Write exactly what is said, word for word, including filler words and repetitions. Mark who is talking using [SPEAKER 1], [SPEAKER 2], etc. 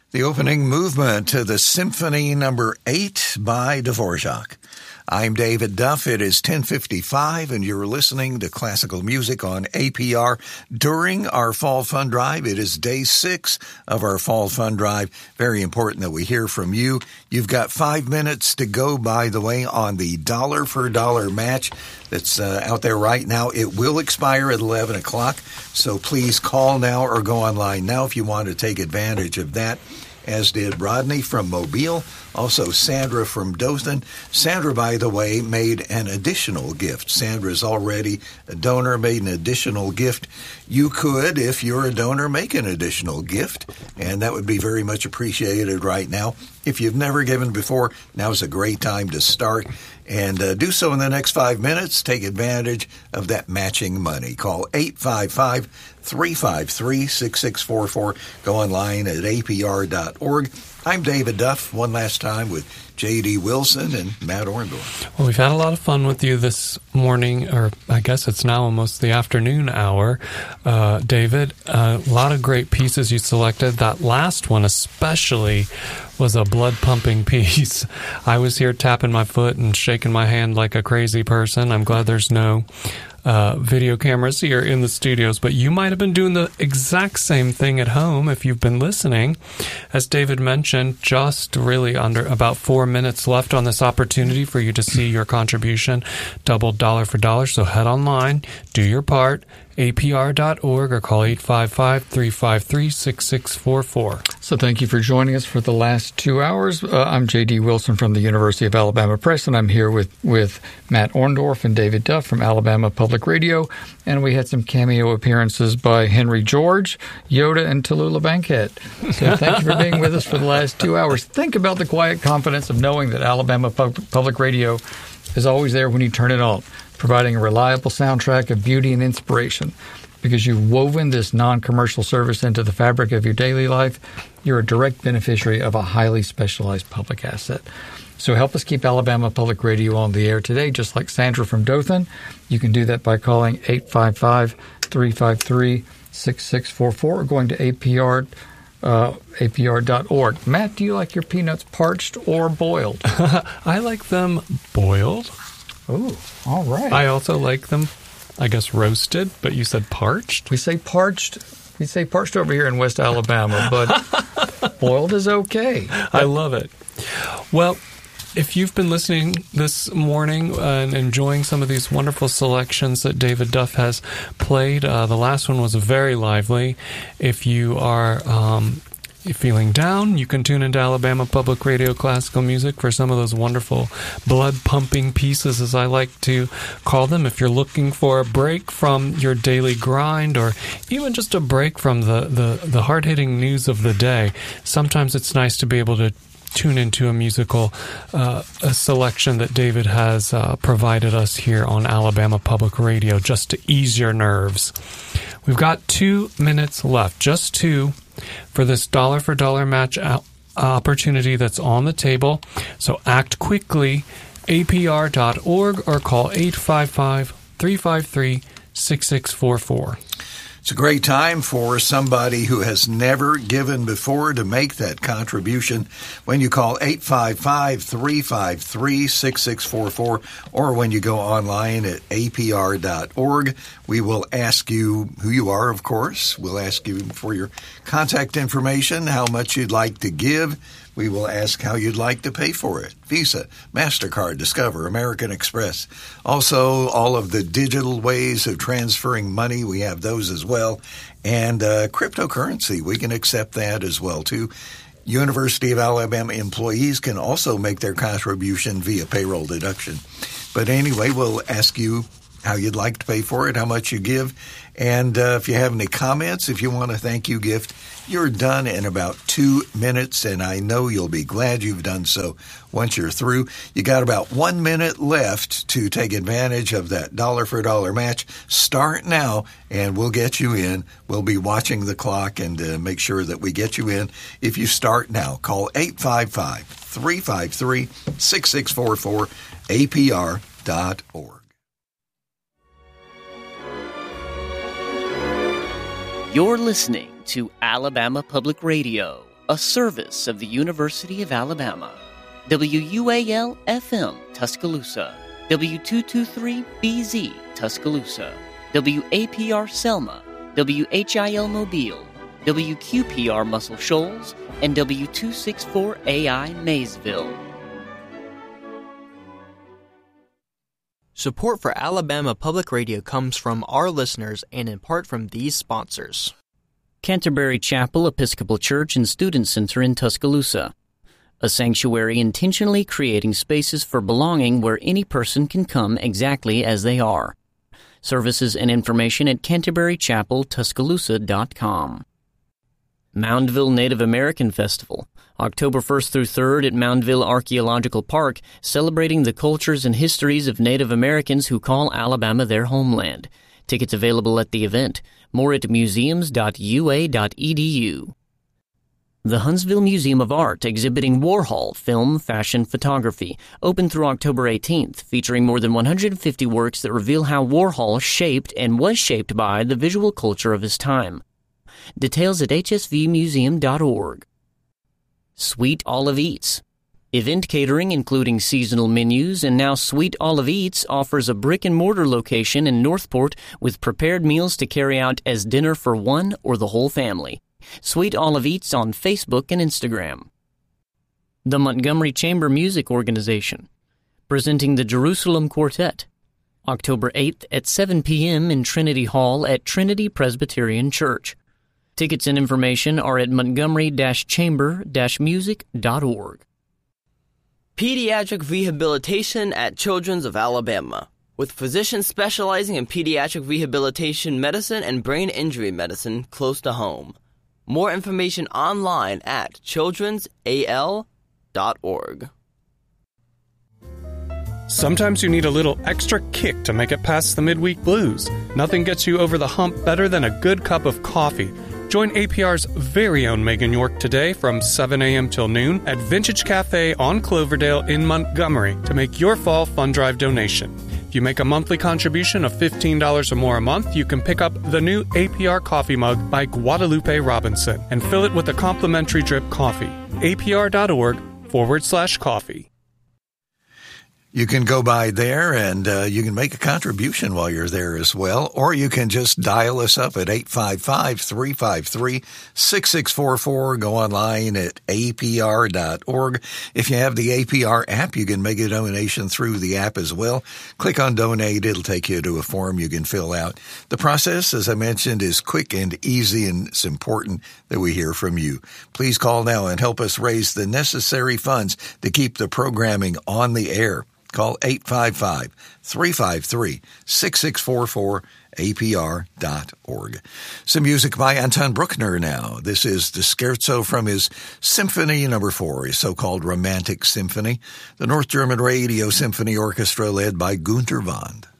[SPEAKER 1] The opening movement to the Symphony Number eight by Dvorak. I'm David Duff. It is ten fifty-five, and you're listening to classical music on A P R during our Fall Fund Drive. It is day six of our Fall Fund Drive. Very important that we hear from you. You've got five minutes to go, by the way, on the dollar for dollar match that's uh, out there right now. It will expire at eleven o'clock, so please call now or go online now if you want to take advantage of that, as did Rodney from Mobile, also Sandra from Dothan. Sandra, by the way, made an additional gift. Sandra's already a donor, made an additional gift. You could, if you're a donor, make an additional gift, and that would be very much appreciated right now. If you've never given before, now's a great time to start, and uh, do so in the next five minutes. Take advantage of that matching money. Call eight five five, three five three, six six four four. Go online at A P R dot org. I'm David Duff, one last time with J D. Wilson and Matt Orndorff.
[SPEAKER 2] Well, we've had a lot of fun with you this morning, or I guess it's now almost the afternoon hour. Uh, David, uh, a lot of great pieces you selected. That last one especially was a blood-pumping piece. I was here tapping my foot and shaking my hand like a crazy person. I'm glad there's no Uh, video cameras here in the studios, but you might have been doing the exact same thing at home if you've been listening. As David mentioned, just really under about four minutes left on this opportunity for you to see your contribution doubled dollar for dollar. So head online, do your part, A P R dot org, or call eight five five, three five three, six six four four.
[SPEAKER 3] So thank you for joining us for the last two hours. Uh, I'm J D. Wilson from the University of Alabama Press, and I'm here with, with Matt Orndorff and David Duff from Alabama Public Radio. And we had some cameo appearances by Henry George, Yoda, and Tallulah Bankhead. So thank you for being with us for the last two hours. Think about the quiet confidence of knowing that Alabama Pub- Public Radio is always there when you turn it on, providing a reliable soundtrack of beauty and inspiration. Because you've woven this non-commercial service into the fabric of your daily life, you're a direct beneficiary of a highly specialized public asset. So help us keep Alabama Public Radio on the air today, just like Sandra from Dothan. You can do that by calling eight five five, three five three, six six four four or going to A P R, uh, A P R dot org. Matt, do you like your peanuts parched or boiled?
[SPEAKER 2] I like them boiled.
[SPEAKER 3] Oh, all right.
[SPEAKER 2] I also like them, I guess, roasted, but you said parched?
[SPEAKER 3] We say parched. We say parched over here in West Alabama, but boiled is okay.
[SPEAKER 2] I love it. Well, if you've been listening this morning and enjoying some of these wonderful selections that David Duff has played, uh, the last one was very lively. If you are um, feeling down, you can tune into Alabama Public Radio Classical Music for some of those wonderful blood-pumping pieces, as I like to call them. If you're looking for a break from your daily grind, or even just a break from the, the, the hard-hitting news of the day, sometimes it's nice to be able to tune into a musical uh, a selection that David has uh, provided us here on Alabama Public Radio, just to ease your nerves. We've got two minutes left, just two, for this dollar-for-dollar match opportunity that's on the table. So act quickly, A P R dot org, or call eight five five, three five three, six six four four.
[SPEAKER 1] It's a great time for somebody who has never given before to make that contribution when you call eight five five, three five three, six six four four, or when you go online at A P R dot org. We will ask you who you are, of course. We'll ask you for your contact information, how much you'd like to give. We will ask how you'd like to pay for it. Visa, MasterCard, Discover, American Express. Also, all of the digital ways of transferring money, we have those as well. And uh, cryptocurrency, we can accept that as well, too. University of Alabama employees can also make their contribution via payroll deduction. But anyway, we'll ask you how you'd like to pay for it, how much you give. And uh, if you have any comments, if you want a thank you gift, you're done in about two minutes, and I know you'll be glad you've done so once you're through. You got about one minute left to take advantage of that dollar-for-dollar match. Start now, and we'll get you in. We'll be watching the clock and uh, make sure that we get you in. If you start now, call eight five five, three five three, six six four four, A P R dot org.
[SPEAKER 4] You're listening to Alabama Public Radio. a service of the University of Alabama. W U A L F M, Tuscaloosa. W two twenty-three B Z, Tuscaloosa. W A P R Selma. W H I L Mobile. W Q P R Muscle Shoals. And W two sixty-four A I Maysville.
[SPEAKER 5] Support for Alabama Public Radio comes from our listeners and in part from these sponsors.
[SPEAKER 4] Canterbury Chapel Episcopal Church and Student Center in Tuscaloosa. A sanctuary intentionally creating spaces for belonging where any person can come exactly as they are. Services and information at canterbury chapel tuscaloosa dot com. Moundville Native American Festival, October first through third at Moundville Archaeological Park, celebrating the cultures and histories of Native Americans who call Alabama their homeland. Tickets available at the event. More at museums dot u a dot e d u. The Huntsville Museum of Art exhibiting Warhol film, fashion, photography, open through October eighteenth, featuring more than one hundred fifty works that reveal how Warhol shaped and was shaped by the visual culture of his time. Details at h s v museum dot org. Sweet Olive Eats. Event catering including seasonal menus, and now Sweet Olive Eats offers a brick-and-mortar location in Northport with prepared meals to carry out as dinner for one or the whole family. Sweet Olive Eats on Facebook and Instagram. The Montgomery Chamber Music Organization, presenting the Jerusalem Quartet, October eighth at seven p.m. in Trinity Hall at Trinity Presbyterian Church. Tickets and information are at montgomery chamber music dot org.
[SPEAKER 6] Pediatric Rehabilitation at Children's of Alabama, with physicians specializing in pediatric rehabilitation medicine and brain injury medicine close to home. More information online at children's a l dot org.
[SPEAKER 2] Sometimes you need a little extra kick to make it past the midweek blues. Nothing gets you over the hump better than a good cup of coffee. Join A P R's very own Megan York today from seven a.m. till noon at Vintage Cafe on Cloverdale in Montgomery to make your fall fund drive donation. If you make a monthly contribution of fifteen dollars or more a month, you can pick up the new A P R coffee mug by Guadalupe Robinson and fill it with a complimentary drip coffee. apr.org forward slash coffee.
[SPEAKER 1] You can go by there and uh, you can make a contribution while you're there as well, or you can just dial us up at eight five five, three five three, six six four four. Go online at a p r dot org. If you have the A P R app, you can make a donation through the app as well. Click on donate. It'll take you to a form you can fill out. The process, as I mentioned, is quick and easy, and it's important that we hear from you. Please call now and help us raise the necessary funds to keep the programming on the air. Call eight five five, three five three, six six four four, a p r dot org. Some music by Anton Bruckner now. This is the scherzo from his Symphony Number Four, his so-called Romantic Symphony, the North German Radio Symphony Orchestra led by Günter Wand.